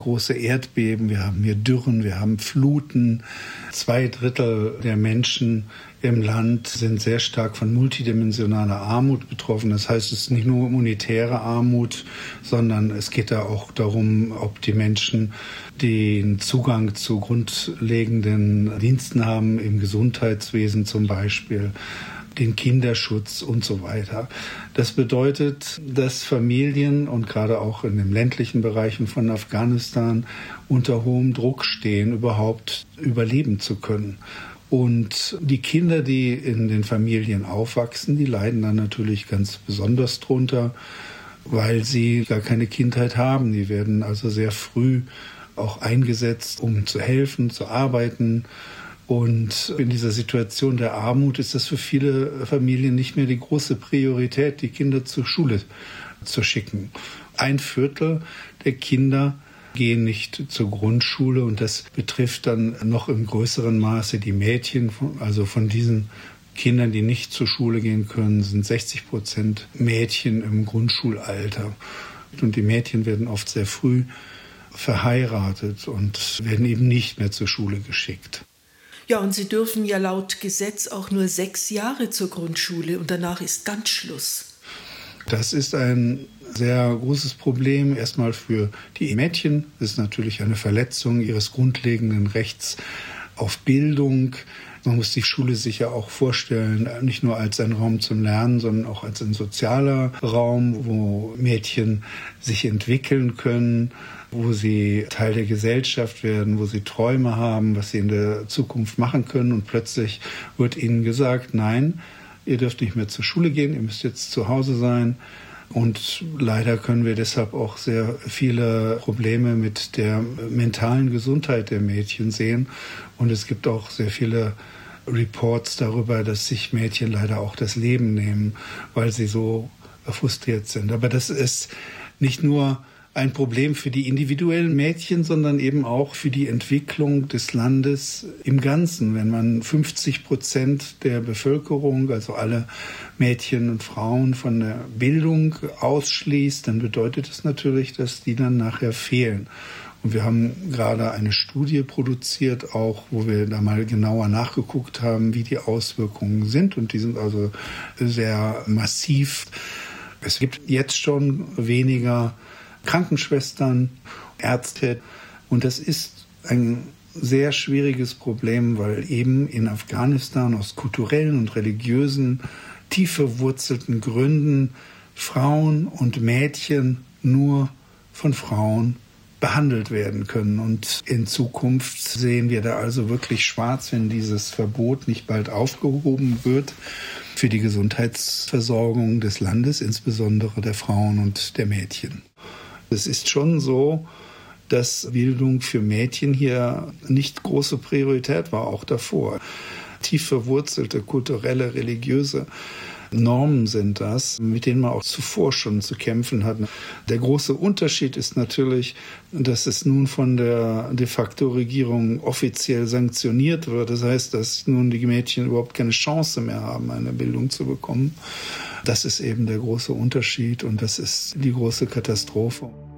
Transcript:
große Erdbeben, wir haben hier Dürren, wir haben Fluten. 2/3 der Menschen im Land sind sehr stark von multidimensionaler Armut betroffen. Das heißt, es ist nicht nur monetäre Armut, sondern es geht da auch darum, ob die Menschen den Zugang zu grundlegenden Diensten haben, im Gesundheitswesen zum Beispiel, den Kinderschutz und so weiter. Das bedeutet, dass Familien und gerade auch in den ländlichen Bereichen von Afghanistan unter hohem Druck stehen, überhaupt überleben zu können. Und die Kinder, die in den Familien aufwachsen, die leiden dann natürlich ganz besonders drunter, weil sie gar keine Kindheit haben. Die werden also sehr früh auch eingesetzt, um zu helfen, zu arbeiten. Und in dieser Situation der Armut ist das für viele Familien nicht mehr die große Priorität, die Kinder zur Schule zu schicken. 1/4 der Kinder gehen nicht zur Grundschule und das betrifft dann noch im größeren Maße die Mädchen. Also von diesen Kindern, die nicht zur Schule gehen können, sind 60% Mädchen im Grundschulalter. Und die Mädchen werden oft sehr früh verheiratet und werden eben nicht mehr zur Schule geschickt. Ja, und sie dürfen ja laut Gesetz auch nur 6 Jahre zur Grundschule und danach ist ganz Schluss. Das ist ein sehr großes Problem. Erstmal für die Mädchen. Das ist natürlich eine Verletzung ihres grundlegenden Rechts auf Bildung. Man muss die Schule sich ja auch vorstellen, nicht nur als ein Raum zum Lernen, sondern auch als ein sozialer Raum, wo Mädchen sich entwickeln können, wo sie Teil der Gesellschaft werden, wo sie Träume haben, was sie in der Zukunft machen können. Und plötzlich wird ihnen gesagt, nein, ihr dürft nicht mehr zur Schule gehen, ihr müsst jetzt zu Hause sein. Und leider können wir deshalb auch sehr viele Probleme mit der mentalen Gesundheit der Mädchen sehen. Und es gibt auch sehr viele Reports darüber, dass sich Mädchen leider auch das Leben nehmen, weil sie so frustriert sind. Aber das ist nicht nur ein Problem für die individuellen Mädchen, sondern eben auch für die Entwicklung des Landes im Ganzen. Wenn man 50% der Bevölkerung, also alle Mädchen und Frauen von der Bildung ausschließt, dann bedeutet das natürlich, dass die dann nachher fehlen. Und wir haben gerade eine Studie produziert, auch wo wir da mal genauer nachgeguckt haben, wie die Auswirkungen sind. Und die sind also sehr massiv. Es gibt jetzt schon weniger Krankenschwestern, Ärzte. Und das ist ein sehr schwieriges Problem, weil eben in Afghanistan aus kulturellen und religiösen, tief verwurzelten Gründen Frauen und Mädchen nur von Frauen behandelt werden können. Und in Zukunft sehen wir da also wirklich schwarz, wenn dieses Verbot nicht bald aufgehoben wird für die Gesundheitsversorgung des Landes, insbesondere der Frauen und der Mädchen. Es ist schon so, dass Bildung für Mädchen hier nicht große Priorität war, auch davor. Tief verwurzelte kulturelle, religiöse Normen sind das, mit denen man auch zuvor schon zu kämpfen hat. Der große Unterschied ist natürlich, dass es nun von der de facto Regierung offiziell sanktioniert wird. Das heißt, dass nun die Mädchen überhaupt keine Chance mehr haben, eine Bildung zu bekommen. Das ist eben der große Unterschied und das ist die große Katastrophe.